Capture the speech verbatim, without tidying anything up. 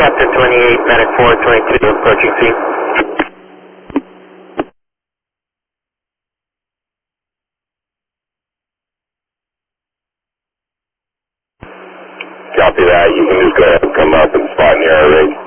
Captain twenty-eight, Medic four twenty-two, approaching C. Copy that. You can just go ahead and come up and spot in the air race.